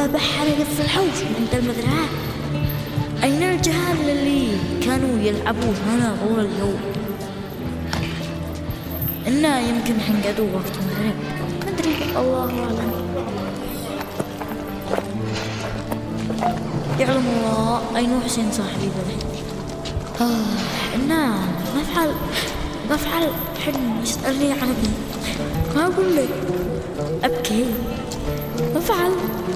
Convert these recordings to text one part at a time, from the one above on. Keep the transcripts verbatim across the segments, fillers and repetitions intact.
بحرقت في الحوش عند المزرعة. أين الجهال اللي كانوا يلعبون هنا طول اليوم؟ إنا يمكن حنقدوا وقت المغرب، مدري، الله أعلم. يعلم الله أين حسين صاحبي بذلك. آه إنا مفعل مفعل حلم يسألني عن ابني، ما أقول لك أبكي. مفعل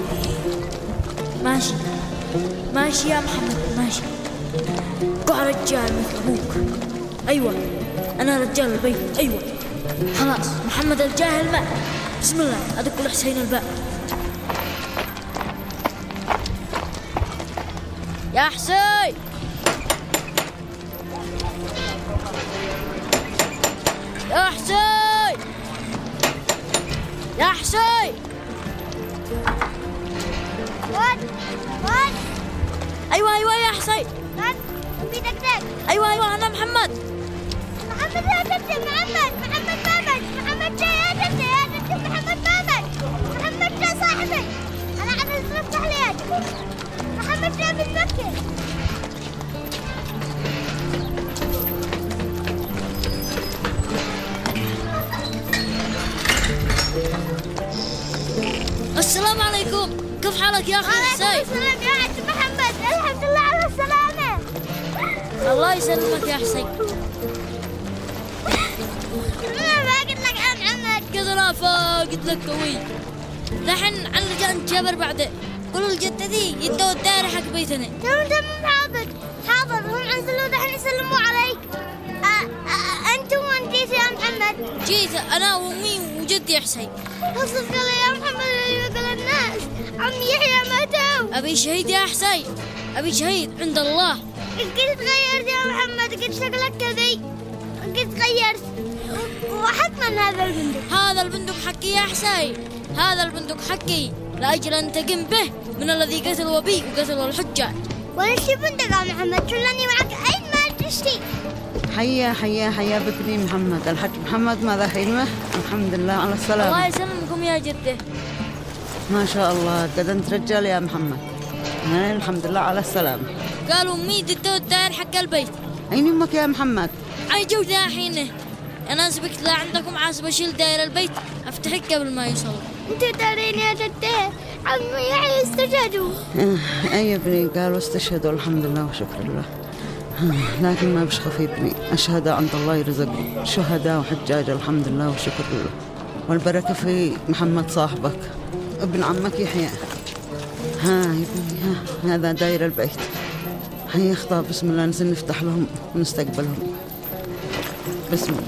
ماشي ماشي يا محمد ماشي. قع رجال مثل أبوك. أيوة أنا رجال البيت. أيوة خلاص محمد الجاهل ما. بسم الله أدق لحسين الباب. يا حسين يا حسين يا حسين. وات وات أيوة أيوة يا حسين. وات في دقدق. أيوة أيوة أنا محمد. محمد يا تبتي. محمد محمد مامد. محمد جاي يا تبتي يا تبتي. محمد مامد. محمد جاي صاحبي. أنا عدل افتح لي. محمد جاي من مكة. السلام عليكم، كيف حالك يا أخي حسين؟ وعليكم السلام يا عم محمد. الحمد لله على السلامة. الله يسلمك يا حسين. أنا ما قلت لك يا محمد. كذا فاقد لك قوي. لحن على جان جبر بعد. قولوا لجدتي يدوا الدائرة حق بيتنا. تمام تمام حاضر حاضر. هم عنزلوا دحين يسلموا عليك. أنتم وين جيتوا يا محمد؟ جيت أنا وأمي وجدي حسين. وصف لي يا محمد يقول الناس عم يحيى ماتوا. أبي شهيد يا حسين، أبي شهيد عند الله. قد تغيرت يا محمد، قد شكلك كذي، قد تغيرت. وحتما هذا البندق. هذا البندق حقي يا حسين، هذا البندق حقي لأجل أن تقم به من الذي قتل وبي وقتل الحجاج. وليش بندق يا محمد؟ شلني معك أين ما تشتي. حيا حيا حيا بابني محمد. الحج محمد ماذا حلمه؟ الحمد لله على السلامة. الله يسلمكم يا جده. ما شاء الله قد أنت رجال يا محمد. الحمد لله على السلامة. قالوا أمي دتوا الدائر حق البيت. أين أمك يا محمد؟ أي جودة حينه أنا سبقت لا عندكم عاصب أشيل دائر البيت أفتحك قبل ما يوصل. أنت ترين يا جده عمي يحيى استشهدوا. أي يا ابني قالوا استشهدوا الحمد لله وشكر الله. لكن ما بشخف ابني، الشهداء عند الله يرزقهم، شهداء وحجاج الحمد لله وشكر الله. والبركة في محمد صاحبك ابن عمك يحيى. ها يا ابني ها هذا داير البيت. هيا اخطأ بسم الله ننزل نفتح لهم ونستقبلهم. بسم الله.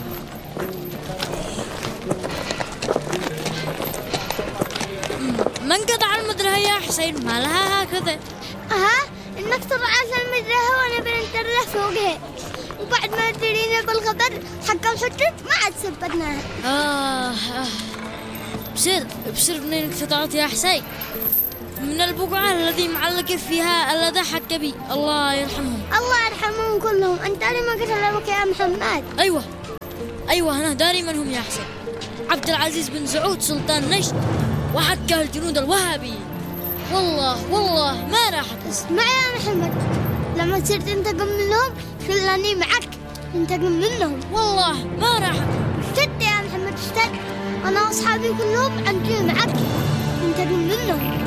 من قطع المدرسة يا حسين؟ ما لها هكذا. ها انك طلعت المدرسة وانا بنتره فوقها، وبعد ما تدرينا بالخبر حق الحجة ما عاد سبتناها. آه آه بسر بسر منين اقتطعت يا حسين؟ من البقعة الذي معلق فيها اللذة حق بي، الله يرحمهم. الله يرحمهم كلهم. انت لما قتلوك يا محمد؟ ايوه ايوه انا داري من هم يا حسين. عبد العزيز بن سعود سلطان نجد وحكى الجنود الوهابي. والله والله ما راحت. اسمع يا محمد، لما تصير تنتقم منهم خلاني معك تنتقم منهم. والله ما راحت. اشتد يا محمد اشتد. انا واصحابي كلهم عندي معك ننتقم منهم.